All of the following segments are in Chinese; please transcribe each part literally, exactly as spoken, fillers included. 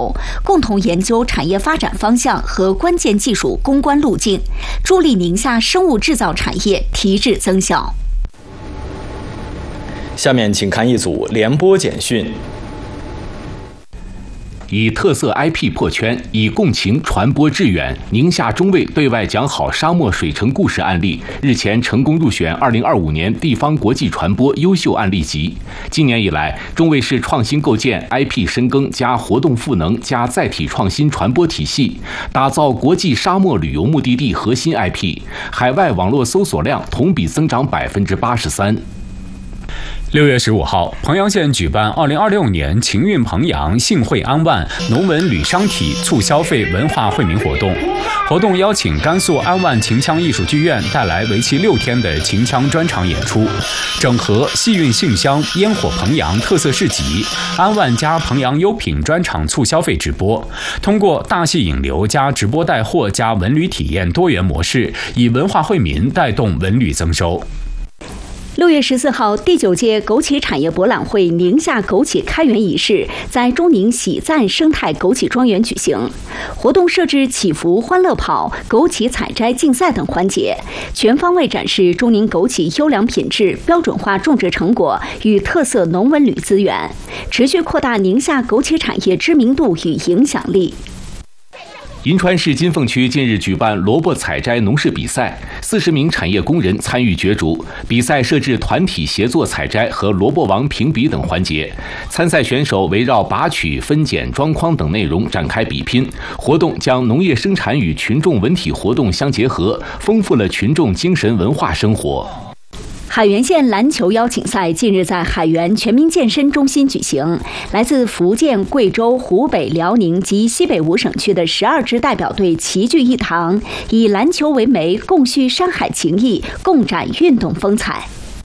头，共同研究产业发展方向和关键技术攻关路径，助力宁夏生物制造产业提质增效。 下面请看一组联播简讯。 以特色 I P 破圈，以共情传播致远。宁夏中卫对外讲好沙漠水城故事案例，日前成功入选二零二五年地方国际传播优秀案例集。今年以来，中卫市创新构建 I P 深耕加活动赋能加载体创新传播体系，打造国际沙漠旅游目的地核心 I P， 海外网络搜索量同比增长百分之八十三。 六月十五号，彭阳县举办二零二六年情韵彭阳信会安万农文旅商体促消费文化惠民活动。活动邀请甘肃安万秦腔艺术剧院带来为期六天的秦腔专场演出，整合戏韵杏香、烟火彭阳特色市集、安万加彭阳优品专场促消费直播，通过大戏引流加直播带货加文旅体验多元模式，以文化惠民带动文旅增收。 六月十四号，第九届枸杞产业博览会宁夏枸杞开园仪式在中宁喜赞生态枸杞庄园举行。活动设置祈福、欢乐跑、枸杞采摘竞赛等环节，全方位展示中宁枸杞优良品质、标准化种植成果与特色农文旅资源，持续扩大宁夏枸杞产业知名度与影响力。 银川市金凤区近日举办萝卜采摘农事比赛，四十名产业工人参与角逐。比赛设置团体协作采摘和萝卜王评比等环节，参赛选手围绕拔取、分拣、装筐等内容展开比拼。活动将农业生产与群众文体活动相结合，丰富了群众精神文化生活。 海原县篮球邀请赛近日在海原全民健身中心举行，来自福建、贵州、湖北、辽宁及西北五省区的十二支代表队齐聚一堂，以篮球为媒，共叙山海情谊，共展运动风采。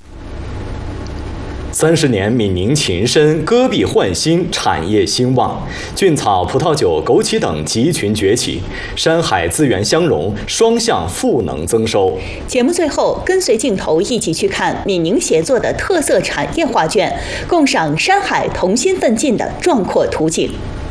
三十年闽宁秦深，戈壁焕新，产业兴旺，菌草、葡萄酒、枸杞等集群崛起，山海资源相融，双向赋能增收。 节目最后，跟随镜头一起去看闽宁协作的特色产业画卷，共赏山海同心奋进的壮阔图景。